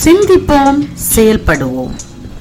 சிந்திப்போம், செயல்படுவோம்.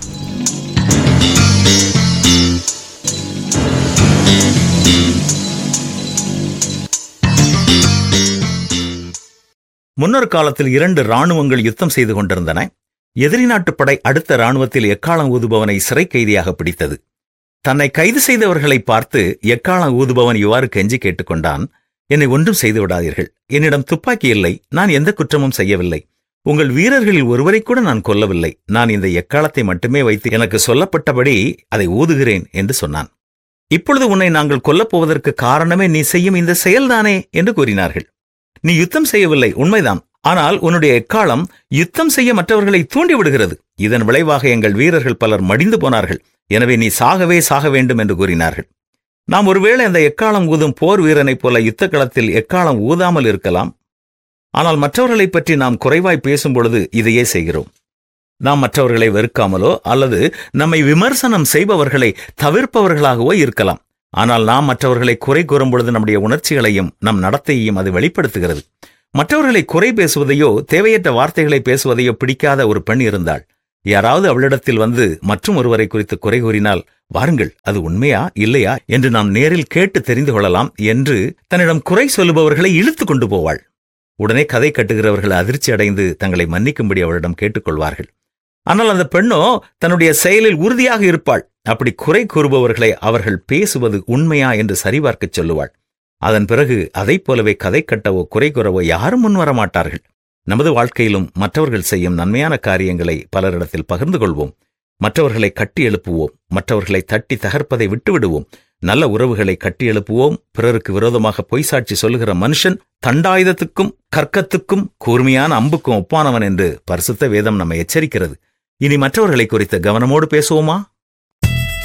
முன்னொரு காலத்தில் 2 இராணுவங்கள் யுத்தம் செய்து கொண்டிருந்தன. எதிரி நாட்டுப் படை அடுத்த இராணுவத்தில் எக்காளம் ஊதுபவனை சிறை கைதியாக பிடித்தது. தன்னை கைது செய்தவர்களை பார்த்து எக்காளம் ஊதுபவன் இவ்வாறு கெஞ்சி கேட்டுக்கொண்டான், என்னை ஒன்றும் செய்து விடாதீர்கள். என்னிடம் துப்பாக்கி இல்லை. நான் எந்த குற்றமும் செய்யவில்லை. உங்கள் வீரர்களில் ஒருவரை கூட நான் கொல்லவில்லை. நான் இந்த எக்காளத்தை மட்டுமே வைத்து எனக்கு சொல்லப்பட்டபடி அதை ஊதுகிறேன் என்று சொன்னான். இப்பொழுது உன்னை நாங்கள் கொல்லப்போவதற்கு காரணமே நீ செய்யும் இந்த செயல்தானே என்று கூறினார்கள். நீ யுத்தம் செய்யவில்லை, உண்மைதான். ஆனால் உன்னுடைய எக்காளம் யுத்தம் செய்ய மற்றவர்களை தூண்டிவிடுகிறது. இதன் விளைவாக எங்கள் வீரர்கள் பலர் மடிந்து போனார்கள். எனவே நீ சாகவே சாக வேண்டும் என்று கூறினார்கள். நாம் ஒருவேளை அந்த எக்காளம் ஊதும் போர் வீரனைப் போல யுத்த களத்தில் எக்காளம் ஊதாமல் இருக்கலாம். ஆனால் மற்றவர்களை பற்றி நாம் குறைவாய் பேசும் பொழுது இதையே செய்கிறோம். நாம் மற்றவர்களை வெறுக்காமலோ அல்லது நம்மை விமர்சனம் செய்பவர்களை தவிர்ப்பவர்களாகவோ இருக்கலாம். ஆனால் நாம் மற்றவர்களை குறை கூறும் பொழுது நம்முடைய உணர்ச்சிகளையும் நம் நடத்தையையும் அது வெளிப்படுத்துகிறது. மற்றவர்களை குறை பேசுவதையோ தேவையற்ற வார்த்தைகளை பேசுவதையோ பிடிக்காத ஒரு பெண் இருந்தாள். யாராவது அவளிடத்தில் வந்து மற்றும் ஒருவரை குறித்து குறை கூறினால், வாருங்கள், அது உண்மையா இல்லையா என்று நாம் நேரில் கேட்டு தெரிந்து கொள்ளலாம் என்று தன்னிடம் குறை சொல்லுபவர்களை இழுத்து கொண்டு போவாள். உடனே கதை கட்டுகிறவர்கள் அதிர்ச்சி அடைந்து தங்களை மன்னிக்கும்படி அவளிடம் கேட்டுக்கொள்வார்கள். ஆனால் அந்த பெண்ணோ தன்னுடைய செயலில் உறுதியாக இருப்பாள். அப்படி குறை கூறுபவர்களை அவர்கள் பேசுவது உண்மையா என்று சரிபார்க்கச் சொல்லுவாள். அதன் பிறகு அதைப் போலவே கதை கட்டவோ குறை கூறவோ யாரும் முன்வர மாட்டார்கள். நமது வாழ்க்கையிலும் மற்றவர்கள் செய்யும் நன்மையான காரியங்களை பலரிடத்தில் பகிர்ந்து கொள்வோம். மற்றவர்களை கட்டி எழுப்புவோம். மற்றவர்களை தட்டி தகர்ப்பதை விட்டுவிடுவோம். நல்ல உறவுகளை கட்டி எழுப்புவோம். பிறருக்கு விரோதமாக பொய் சாட்சி சொல்லுகிற மனுஷன் தண்டாயுதத்துக்கும் கற்கத்துக்கும் கூர்மையான அம்புக்கும் ஒப்பானவன் என்று பரிசுத்த வேதம் நம்மை எச்சரிக்கிறது. இனி மற்றவர்களை குறித்து கவனமோடு பேசுவோமா?